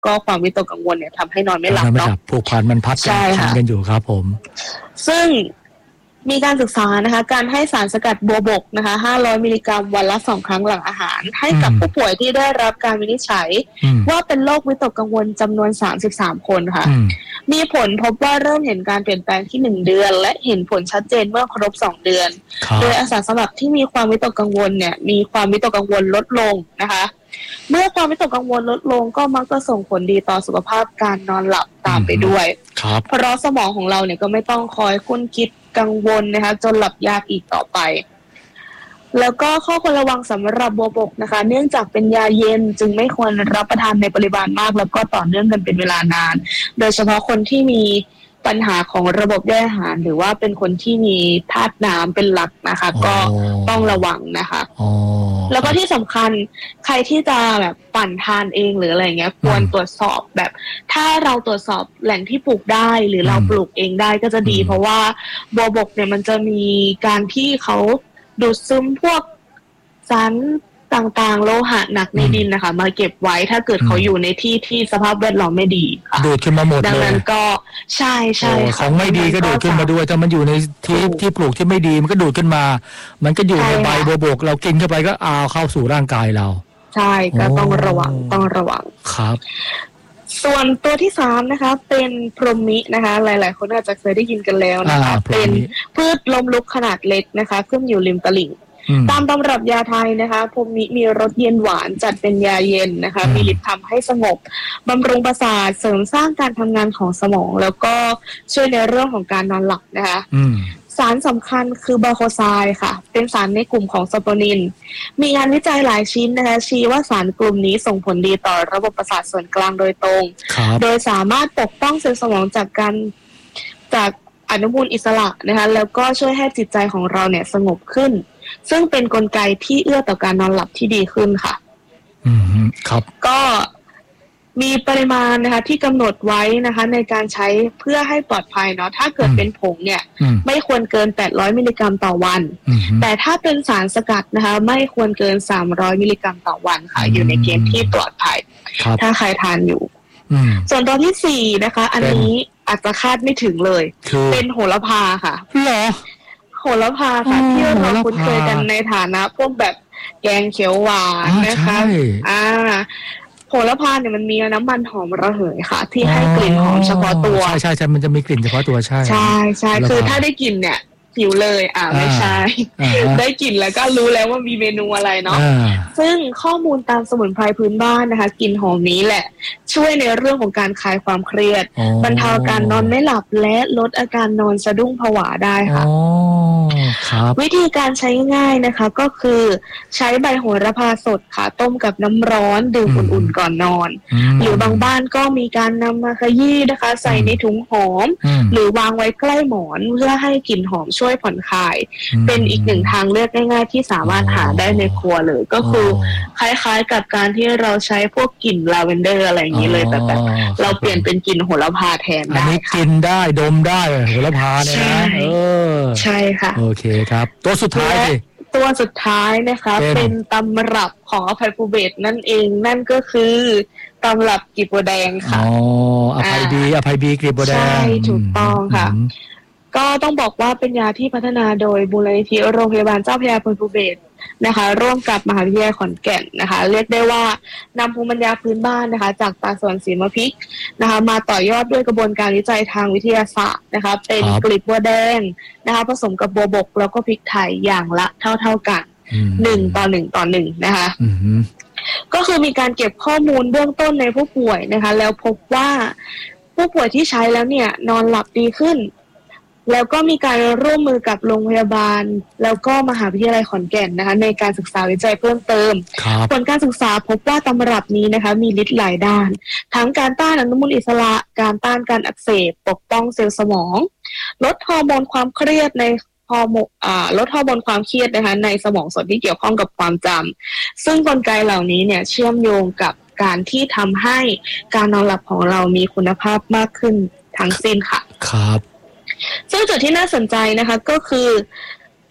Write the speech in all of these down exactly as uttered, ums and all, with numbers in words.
ก็ความวิตกกังวลเนี่ยทำให้นอนไม่หลับเนาะผูกพันมันพัดกันกันอยู่ครับผมซึ่งมีการศึกษานะคะการให้สารสกัดบัวบกนะคะห้าร้อยมิลลิกรัมวันละสองครั้งหลังอาหารให้กับผู้ป่วยที่ได้รับการวินิจฉัยว่าเป็นโรควิตกกังวลจำนวนสามสิบสามคนค่ะมีผลพบว่าเริ่มเห็นการเปลี่ยนแปลงที่หนึ่งเดือนและเห็นผลชัดเจนเมื่อครบสองเดือนโดยอาสาสมัครที่มีความวิตกกังวลเนี่ยมีความวิตกกังวลลดลงนะคะเมื่อความวิตกกังวลลดลงก็มักจะส่งผลดีต่อสุขภาพการนอนหลับตามไปด้วยเพราะสมองของเราเนี่ยก็ไม่ต้องคอยคุ้นคิดกังวลนะคะจนหลับยากอีกต่อไปแล้วก็ข้อควรระวังสำหรับบัวบกนะคะเนื่องจากเป็นยาเย็นจึงไม่ควรรับประทานในปริมาณมากแล้วก็ต่อเนื่องกันเป็นเวลานานโดยเฉพาะคนที่มีปัญหาของระบบย่อยอาหารหรือว่าเป็นคนที่มีธาตุน้ำเป็นหลักนะคะก็ต้องระวังนะคะแล้วก็ที่สำคัญใครที่จะแบบปั่นทานเองหรืออะไรเงี้ยควรตรวจสอบแบบถ้าเราตรวจสอบแหล่งที่ปลูกได้หรือเราปลูกเองได้ก็จะดีเพราะว่าบัวบกเนี่ยมันจะมีการที่เขาดูดซึมพวกสารต่างๆโลหะหนักในดินนะคะมาเก็บไว้ถ้าเกิดเขาอยู่ในที่ที่สภาพแวดล้อมไม่ดีค่ะดูดขึ้นมาหมดเลยดังนั้นก็ใช่ใช่ของไม่ดีก็ดูดขึ้นมาด้วยถ้ามันอยู่ในที่ที่ปลูกที่ไม่ดีมันก็ดูดขึ้นมามันก็อยู่ในใบบัวบกเรากินเข้าไปก็เอาเข้าสู่ร่างกายเราใช่ก็ต้องระวังต้องระวังครับส่วนตัวที่สามนะคะเป็นพรหมินะคะหลายๆคนอาจจะเคยได้ยินกันแล้วนะคะเป็นพืชล้มลุกขนาดเล็กนะคะขึ้นอยู่ริมตลิ่งตามตำรับยาไทยนะคะพรหมิมีรสเย็นหวานจัดเป็นยาเย็นนะคะมีฤทธิ์ทำให้สงบบำรุงประสาทเสริมสร้างการทำงานของสมองแล้วก็ช่วยในเรื่องของการนอนหลับนะคะสารสำคัญคือบาโคไซด์ค่ะเป็นสารในกลุ่มของซาโปนินมีงานวิจัยหลายชิ้นนะคะชี้ว่าสารกลุ่มนี้ส่งผลดีต่อระบบประสาทส่วนกลางโดยตรงโดยสามารถปกป้องเซลล์สมองจากการจากอนุมูลอิสระนะคะแล้วก็ช่วยให้จิตใจของเราเนี่ยสงบขึ้นซึ่งเป็นกลไกที่เอื้อต่อการนอนหลับที่ดีขึ้นค่ะอืมครับก็มีปริมาณนะคะที่กำหนดไว้นะคะในการใช้เพื่อให้ปลอดภัยเนาะถ้าเกิดเป็นผงเนี่ยไม่ควรเกินแปดร้อยมิลลิกรัมต่อวันแต่ถ้าเป็นสารสกัดนะคะไม่ควรเกินสามร้อยมิลลิกรัมต่อวันค่ะอยู่ในเกณฑ์ที่ปลอดภัยถ้าใครทานอยู่ส่วนตัวที่สี่นะคะอันนี้อาจจะคาดไม่ถึงเลยเป็นโหระพาค่ะเหรอโหระพาค่ะที่เราคุ้นเคยกันในฐานะพวกแบบแกงเขียวหวานนะคะอ่าโหระพาเนี่ยมันมีน้ำมันหอมระเหยค่ะที่ให้กลิ่นหอมเฉพาะตัวใช่ใช่ใช่มันจะมีกลิ่นเฉพาะตัวใช่ใช่ใช่คือถ้าได้กลิ่นเนี่ยหิวเลยอ่าไม่ใช่ได้กลิ่นแล้วก็รู้แล้วว่ามีเมนูอะไรเนาะซึ่งข้อมูลตามสมุนไพรพื้นบ้านนะคะกลิ่นหอมนี้แหละช่วยในเรื่องของการคลายความเครียดบรรเทาการนอนไม่หลับและลดอาการนอนสะดุ้งผวาได้ค่ะวิธีการใช้ง่ายนะคะก็คือใช้ใบโหระพาสดค่ะต้มกับน้ำร้อนดื่มอุ่นๆก่อนนอนหรือบางบ้านก็มีการนำมาขยี้นะคะใส่ในถุงหอมหรือวางไว้ใกล้หมอนเพื่อให้กลิ่นหอมช่วยผ่อนคลายเป็นอีกหนึ่งทางเลือกง่ายๆที่สามารถหาได้ในครัวเลยก็คือคล้ายๆกับการที่เราใช้พวกกลิ่นลาเวนเดอร์อะไรอย่างนี้เลยแต่แบบเราเปลี่ยนเป็นกลิ่นโหระพาแทนได้อันนี้กินได้ดมได้โหระพาเนี่ยนะเออใช่ค่ะโอเคครับตัวสุดท้ายสิตัวสุดท้ายนะคะเป็นตำรับของอภัยภูเบศรนั่นเองนั่นก็คือตำรับกลีบบัวแดงค่ะอ๋ออภัยบีอภัยบีกลีบบัวแดงใช่ถูกต้องค่ะก็ต้องบอกว่าเป็นยาที่พัฒนาโดยมูลนิธิโรงพยาบาลเจ้าพระยาอภัยภูเบศรนะคะร่วมกับมหาวิทยาลัยขอนแก่นนะคะเรียกได้ว่านำภูมิปัญญาพื้นบ้านนะคะจากตาสวนศรีมะพริกนะคะมาต่อยอดด้วยกระบวนการวิจัยทางวิทยาศาสตร์นะคะเป็นกลีบบัวแดงนะคะผสมกับบัวบกแล้วก็พริกไทยอย่างละเท่าๆกันหนึ่งต่อหนึ่งต่อหนึ่งนะคะก็คือมีการเก็บข้อมูลเบื้องต้นในผู้ป่วยนะคะแล้วพบว่าผู้ป่วยที่ใช้แล้วเนี่ยนอนหลับดีขึ้นแล้วก็มีการร่วมมือกับโรงพยาบาลแล้วก็มหาวิทยาลัยขอนแก่นนะคะในการศึกษาวิจัยเพิ่มเติมผลการศึกษาพบว่าตำรับนี้นะคะมีฤทธิ์หลายด้านทั้งการต้านอนุมูลอิสระการต้านการอักเสบปกป้องเซลล์สมองลดฮอร์โมนความเครียดในฮอร์โมนอ่าลดฮอร์โมนความเครียดนะคะในสมองส่วนที่เกี่ยวข้องกับความจำซึ่งกลไกเหล่านี้เนี่ยเชื่อมโยงกับการที่ทำให้การนอนหลับของเรามีคุณภาพมากขึ้นทั้งสิ้นค่ะครับซึ่งจุดที่น่าสนใจนะคะก็คือ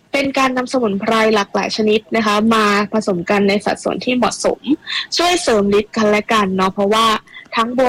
เป็นการนำสมุนไพรหลากหลายชนิดนะคะมาผสมกันในสัดส่วนที่เหมาะสมช่วยเสริมฤทธิ์กันและกันเนาะเพราะว่าทั้งบัว